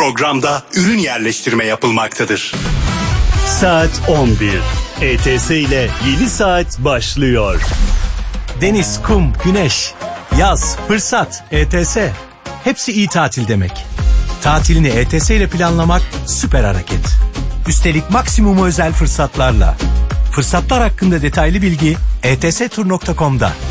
programda ürün yerleştirme yapılmaktadır. Saat 11. ETS ile yeni saat başlıyor. Deniz, kum, güneş, yaz, fırsat, ETS. Hepsi iyi tatil demek. Tatilini ETS ile planlamak süper hareket. Üstelik maksimum özel fırsatlarla. Fırsatlar hakkında detaylı bilgi etstur.com'da.